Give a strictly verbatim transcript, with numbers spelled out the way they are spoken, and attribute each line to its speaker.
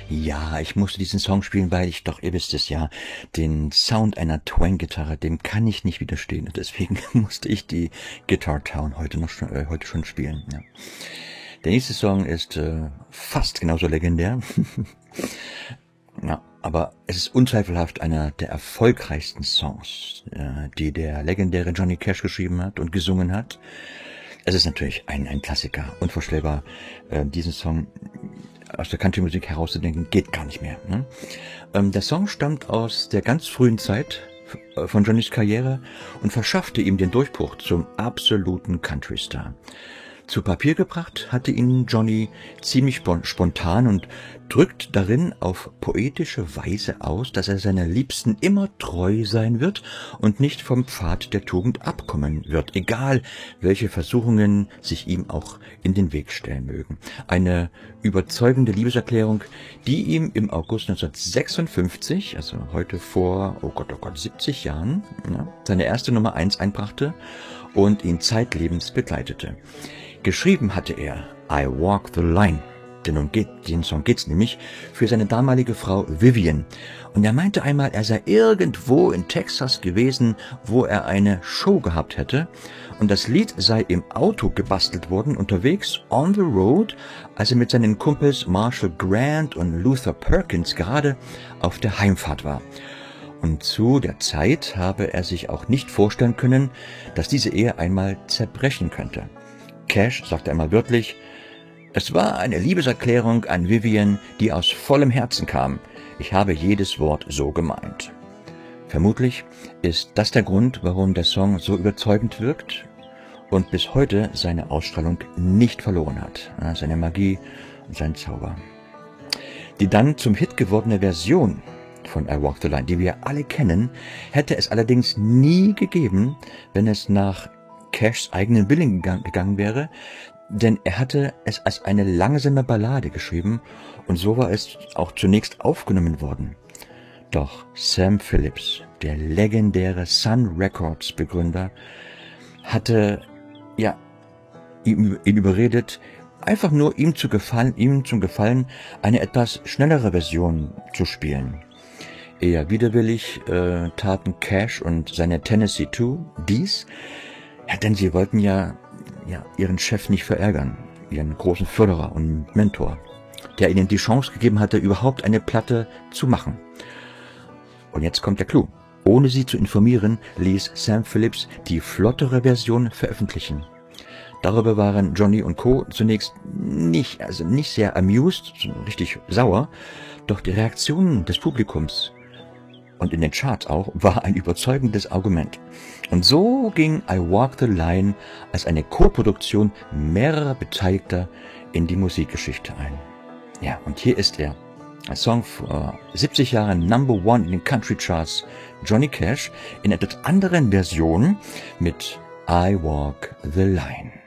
Speaker 1: Ja, ich musste diesen Song spielen, weil ich doch, ihr wisst es ja, den Sound einer Twang-Gitarre, dem kann ich nicht widerstehen. Und deswegen musste ich die Guitar Town heute noch schon, äh, heute schon spielen. Ja. Der nächste Song ist äh, fast genauso legendär. Ja, aber es ist unzweifelhaft einer der erfolgreichsten Songs, äh, die der legendäre Johnny Cash geschrieben hat und gesungen hat. Es ist natürlich ein, ein Klassiker, unvorstellbar, äh, diesen Song aus der Country-Musik herauszudenken, geht gar nicht mehr. Ne? Ähm, der Song stammt aus der ganz frühen Zeit von Johnnys Karriere und verschaffte ihm den Durchbruch zum absoluten Country-Star. Zu Papier gebracht hatte ihn Johnny ziemlich spontan und drückt darin auf poetische Weise aus, dass er seiner Liebsten immer treu sein wird und nicht vom Pfad der Tugend abkommen wird, egal welche Versuchungen sich ihm auch in den Weg stellen mögen. Eine überzeugende Liebeserklärung, die ihm im August neunzehnhundertsechsundfünfzig, also heute vor, oh Gott, oh Gott, siebzig Jahren, ja, seine erste Nummer eins einbrachte und ihn zeitlebens begleitete. Geschrieben hatte er I Walk the Line, denn um geht, den Song geht's nämlich, für seine damalige Frau Vivian. Und er meinte einmal, er sei irgendwo in Texas gewesen, wo er eine Show gehabt hätte. Und das Lied sei im Auto gebastelt worden, unterwegs on the road, als er mit seinen Kumpels Marshall Grant und Luther Perkins gerade auf der Heimfahrt war. Und zu der Zeit habe er sich auch nicht vorstellen können, dass diese Ehe einmal zerbrechen könnte. Cash sagte einmal wörtlich, es war eine Liebeserklärung an Vivian, die aus vollem Herzen kam. Ich habe jedes Wort so gemeint. Vermutlich ist das der Grund, warum der Song so überzeugend wirkt und bis heute seine Ausstrahlung nicht verloren hat, seine Magie und seinen Zauber. Die dann zum Hit gewordene Version von I Walk the Line, die wir alle kennen, hätte es allerdings nie gegeben, wenn es nach Cashs eigenen Willen gegangen wäre, denn er hatte es als eine langsame Ballade geschrieben und so war es auch zunächst aufgenommen worden. Doch Sam Phillips, der legendäre Sun Records Begründer, hatte ja ihn, ihn überredet, einfach nur ihm zu gefallen, ihm zum Gefallen eine etwas schnellere Version zu spielen. Eher widerwillig äh, taten Cash und seine Tennessee Two dies, ja, denn sie wollten ja, ja ihren Chef nicht verärgern, ihren großen Förderer und Mentor, der ihnen die Chance gegeben hatte, überhaupt eine Platte zu machen. Und jetzt kommt der Clou. Ohne sie zu informieren, ließ Sam Phillips die flottere Version veröffentlichen. Darüber waren Johnny und Co. zunächst nicht, also nicht sehr amused, richtig sauer, doch die Reaktionen des Publikums und in den Charts auch, war ein überzeugendes Argument. Und so ging I Walk the Line als eine Co-Produktion mehrerer Beteiligter in die Musikgeschichte ein. Ja, und hier ist er. Ein Song vor siebzig Jahren Number One in den Country Charts, Johnny Cash, in etwas anderen Versionen mit I Walk the Line.